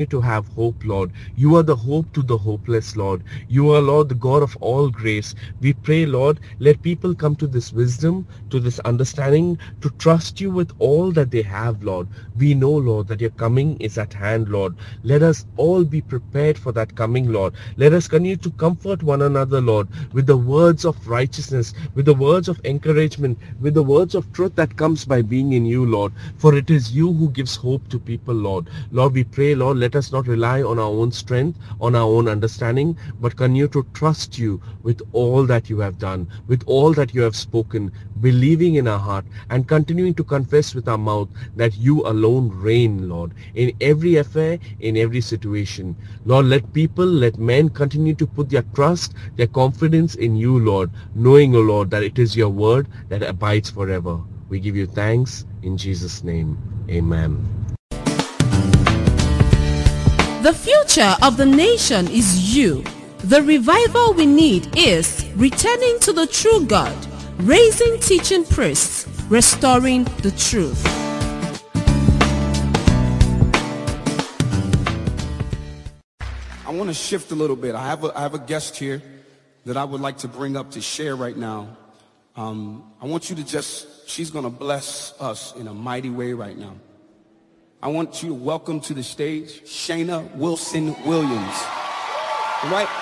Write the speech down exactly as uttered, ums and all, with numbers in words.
to have hope, Lord. You are the hope to the hopeless, Lord. You are, Lord, the God of all grace. We pray, Lord, let people come to this wisdom, to this understanding, to trust you with all that they have, Lord. We know, Lord, that your coming is at hand, Lord. Let us all be prepared for that coming, Lord. Let us continue to comfort one another, Lord, with the words of righteousness, with the words of encouragement, with the words of truth that comes by being in you, Lord. For it is you who gives hope to people, Lord. Lord, we pray, Lord, let us not rely on our own strength, on our own understanding, but continue to trust you with all that you have done, with all that you have spoken, believing in our heart and continuing to confess with our mouth that you alone reign, Lord, in every affair, in every situation. Lord, let people, let men continue to put their trust, their confidence in you, Lord, knowing, O Lord, that it is your word that abides forever. We give you thanks in Jesus' name. Amen. The future of the nation is you. The revival we need is returning to the true God, raising teaching priests, restoring the truth. I want to shift a little bit. I have a, I have a guest here that I would like to bring up to share right now. Um, I want you to just, she's going to bless us in a mighty way right now. I want you to welcome to the stage Shayna Wilson Williams. All right?